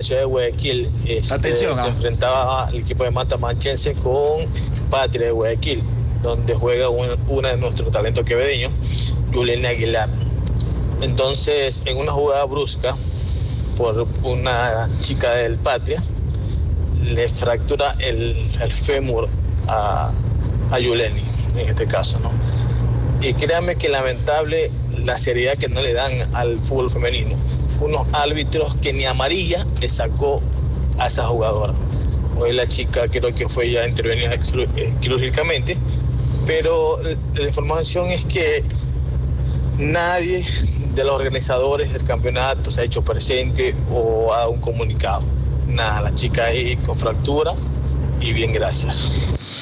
Ciudad de Guayaquil Atención, se enfrentaba al equipo de Manta Manchense con Patria de Guayaquil, donde juega una de nuestros talentos quevedeños, Yuleni Aguilar. Entonces, en una jugada brusca por una chica del Patria, le fractura el fémur a Yuleni, en este caso, ¿no? Y créanme que lamentable la seriedad que no le dan al fútbol femenino. Unos árbitros que ni amarilla le sacó a esa jugadora. Hoy la chica creo que fue ya intervenida quirúrgicamente, pero la información es que nadie de los organizadores del campeonato se ha hecho presente o ha dado un comunicado. Nada, la chica ahí con fractura y bien, gracias.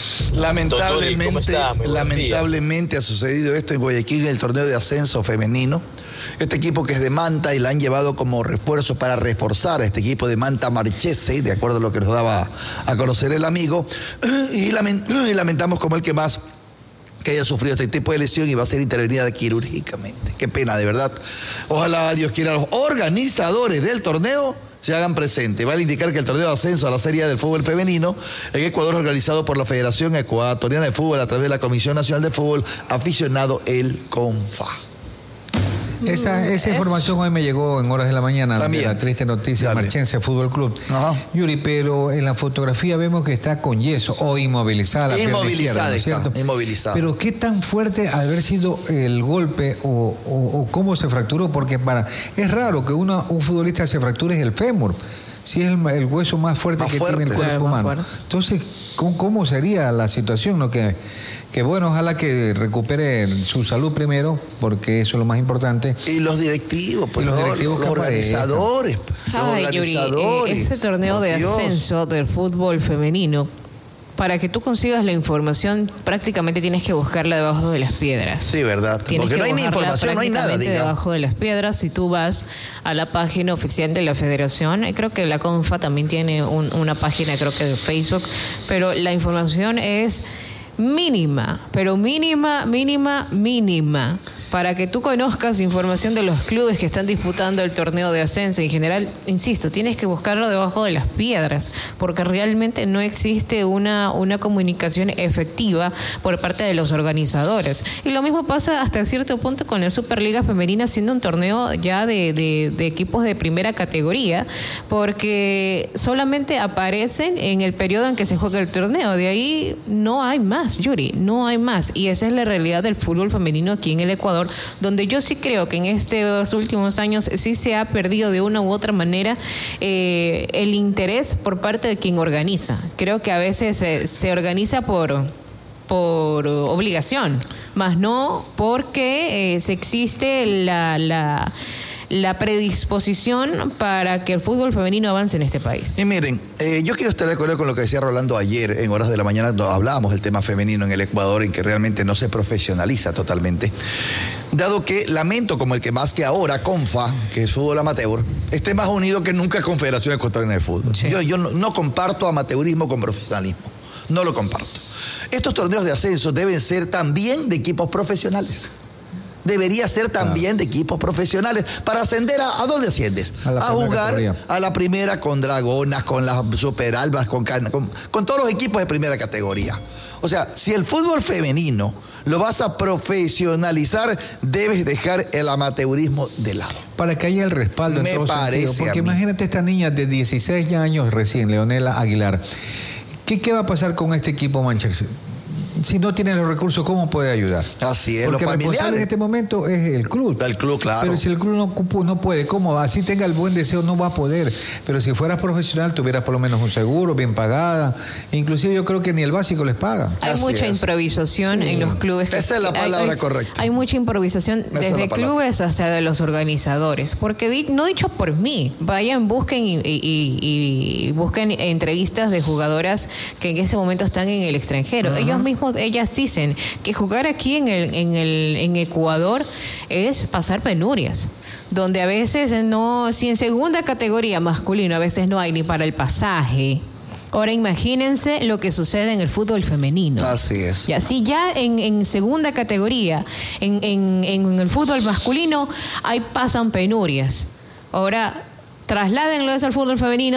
Lamentablemente ha sucedido esto en Guayaquil en el torneo de ascenso femenino. Este equipo que es de Manta y la han llevado como refuerzo para reforzar a este equipo de Manta Marchese, de acuerdo a lo que nos daba a conocer el amigo. Y lamentamos como el que más que haya sufrido este tipo de lesión y va a ser intervenida quirúrgicamente. Qué pena, de verdad. Ojalá Dios quiera los organizadores del torneo se hagan presentes. Vale indicar que el torneo de ascenso a la Serie A del fútbol femenino en Ecuador es organizado por la Federación Ecuatoriana de Fútbol a través de la Comisión Nacional de Fútbol, aficionado el CONFA. Esa información hoy me llegó en horas de la mañana. También. De la triste noticia del Marchense Fútbol Club. Ajá. Yuri, pero en la fotografía vemos que está con yeso o inmovilizada. Inmovilizada, ¿no es cierto? Inmovilizada. Pero qué tan fuerte haber sido el golpe o cómo se fracturó, porque es raro que un futbolista se fracture el fémur. Si es el hueso más fuerte tiene el cuerpo humano. Entonces, ¿cómo sería la situación? ¿No? Que bueno, ojalá que recupere su salud primero, porque eso es lo más importante. Y los directivos, pues, los organizadores. Yuri, este torneo de ascenso del fútbol femenino, para que tú consigas la información, prácticamente tienes que buscarla debajo de las piedras. Sí, verdad. Porque no hay ni información, no hay nada. Debajo de las piedras, si tú vas a la página oficial de la Federación, creo que la CONFA también tiene una página, creo que de Facebook, pero la información es mínima, pero mínima, para que tú conozcas información de los clubes que están disputando el torneo de ascenso. En general, insisto, tienes que buscarlo debajo de las piedras, porque realmente no existe una comunicación efectiva por parte de los organizadores. Y lo mismo pasa hasta cierto punto con la Superliga Femenina, siendo un torneo ya de equipos de primera categoría, porque solamente aparecen en el periodo en que se juega el torneo. De ahí no hay más, Yuri, no hay más. Y esa es la realidad del fútbol femenino aquí en el Ecuador, donde yo sí creo que en estos últimos años sí se ha perdido de una u otra manera el interés por parte de quien organiza. Creo que a veces se organiza por obligación, más no porque se existe la predisposición para que el fútbol femenino avance en este país. Y miren, yo quiero estar de acuerdo con lo que decía Rolando ayer en horas de la mañana, cuando hablábamos del tema femenino en el Ecuador, en que realmente no se profesionaliza totalmente, dado que lamento como el que más que ahora CONFA, que es fútbol amateur, esté más unido que nunca Confederación Ecuatoriana de Fútbol. Sí. Yo no comparto amateurismo con profesionalismo, no lo comparto. Estos torneos de ascenso deben ser también de equipos profesionales. Debería ser también de equipos profesionales para ascender a ¿dónde asciendes? A jugar categoría. A la primera con Dragonas, con las Super Albas, con todos los equipos de primera categoría. O sea, si el fútbol femenino lo vas a profesionalizar, debes dejar el amateurismo de lado. Para que haya el respaldo. Me parece. Porque imagínate esta niña de 16 años recién, Leonela Aguilar. ¿Qué va a pasar con este equipo Manchester? Si no tiene los recursos, ¿cómo puede ayudar? Así es, porque los familiares. En este momento es el club. El club, claro. Pero si el club no puede, ¿cómo? Así tenga el buen deseo, no va a poder. Pero si fueras profesional, tuvieras por lo menos un seguro, bien pagada. Inclusive yo creo que ni el básico les paga. Hay mucha improvisación en los clubes. Esa es la palabra correcta. Hay mucha improvisación desde clubes hasta de los organizadores. Porque no dicho por mí, vayan, busquen y busquen entrevistas de jugadoras que en ese momento están en el extranjero. Uh-huh. Ellas dicen que jugar aquí en Ecuador es pasar penurias, donde a veces si en segunda categoría masculino a veces no hay ni para el pasaje. Ahora imagínense lo que sucede en el fútbol femenino. Así es. Y así ya en segunda categoría, en el fútbol masculino, pasan penurias. Ahora, trasládenlo eso al fútbol femenino.